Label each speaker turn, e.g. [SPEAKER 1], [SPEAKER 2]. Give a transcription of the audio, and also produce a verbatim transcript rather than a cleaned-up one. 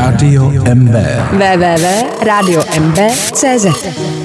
[SPEAKER 1] Rádio M B.
[SPEAKER 2] w w w tečka radio m b tečka c z